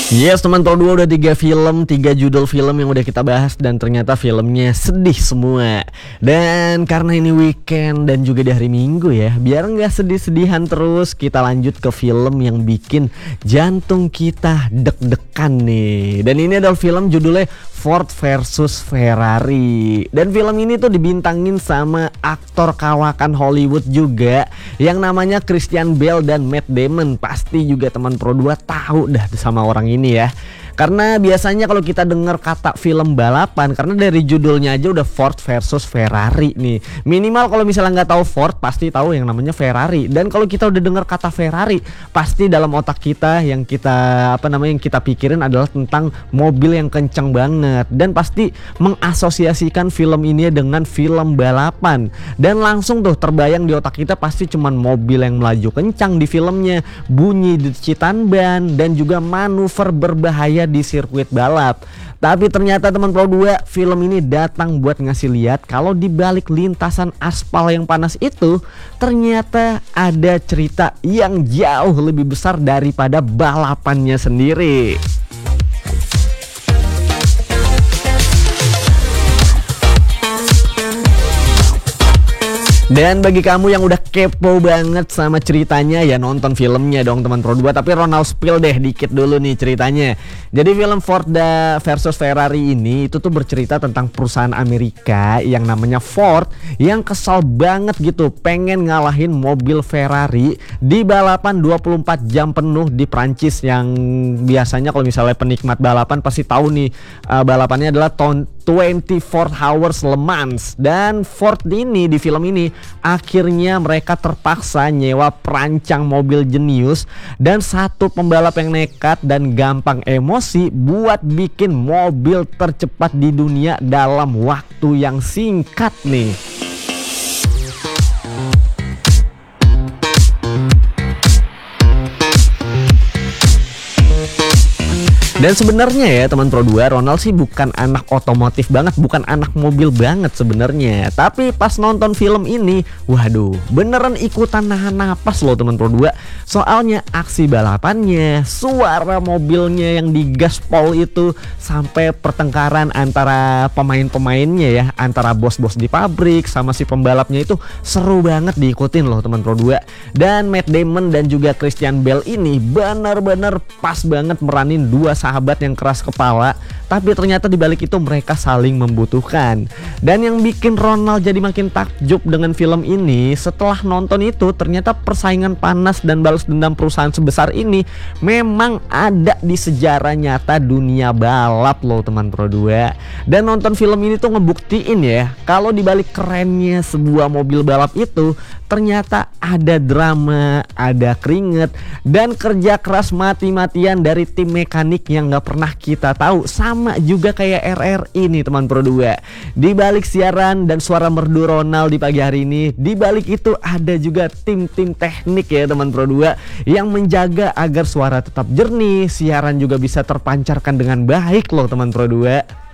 Yes teman Pro 2, udah 3 judul film yang udah kita bahas dan ternyata filmnya sedih semua. Dan karena ini weekend dan juga di hari Minggu ya, biar nggak sedih-sedihan terus, kita lanjut ke film yang bikin jantung kita deg-degan nih. Dan ini adalah film judulnya Ford versus Ferrari. Dan film ini tuh dibintangin sama aktor kawakan Hollywood juga yang namanya Christian Bale dan Matt Damon. Pasti juga teman Pro 2 tahu dah sama orang ini ya. Karena biasanya kalau kita dengar kata film balapan, karena dari judulnya aja udah Ford versus Ferrari nih. Minimal kalau misalnya nggak tahu Ford, pasti tahu yang namanya Ferrari. Dan kalau kita udah dengar kata Ferrari, pasti dalam otak kita yang kita yang kita pikirin adalah tentang mobil yang kencang banget. Dan pasti mengasosiasikan film ini dengan film balapan. Dan langsung tuh terbayang di otak kita pasti cuman mobil yang melaju kencang di filmnya, bunyi decitan ban, dan juga manuver berbahaya di sirkuit balap. Tapi ternyata teman Pro 2, film ini datang buat ngasih lihat kalau di balik lintasan aspal yang panas itu ternyata ada cerita yang jauh lebih besar daripada balapannya sendiri. Dan bagi kamu yang udah kepo banget sama ceritanya, ya nonton filmnya dong teman Pro 2. Tapi Ronald spill deh dikit dulu nih ceritanya. Jadi film Ford versus Ferrari ini itu tuh bercerita tentang perusahaan Amerika yang namanya Ford yang kesal banget gitu pengen ngalahin mobil Ferrari di balapan 24 jam penuh di Prancis. Yang biasanya kalau misalnya penikmat balapan pasti tahu nih, balapannya adalah 24 Hours Le Mans. Dan Ford ini di film ini akhirnya mereka terpaksa nyewa perancang mobil jenius dan satu pembalap yang nekat dan gampang emosi buat bikin mobil tercepat di dunia dalam waktu yang singkat nih. Dan sebenarnya ya teman Pro 2, Ronald sih bukan anak otomotif banget, bukan anak mobil banget sebenarnya. Tapi pas nonton film ini, waduh, beneran ikutan nahan napas loh teman Pro 2. Soalnya aksi balapannya, suara mobilnya yang digaspol itu, sampai pertengkaran antara pemain-pemainnya ya, antara bos-bos di pabrik sama si pembalapnya itu seru banget diikutin loh teman Pro 2. Dan Matt Damon dan juga Christian Bale ini benar-benar pas banget meranin dua sahabat yang keras kepala, tapi ternyata dibalik itu mereka saling membutuhkan. Dan yang bikin Ronald jadi makin takjub dengan film ini, setelah nonton itu ternyata persaingan panas dan balas dendam perusahaan sebesar ini memang ada di sejarah nyata dunia balap loh teman Pro 2. Dan nonton film ini tuh ngebuktiin ya kalau dibalik kerennya sebuah mobil balap itu ternyata ada drama, ada keringet, dan kerja keras mati-matian dari tim mekanik yang nggak pernah kita tahu. Sama juga kayak RRI nih teman Pro 2. Di balik siaran dan suara merdu Ronald di pagi hari ini, di balik itu ada juga tim-tim teknik ya teman Pro 2 yang menjaga agar suara tetap jernih, siaran juga bisa terpancarkan dengan baik loh teman Pro 2.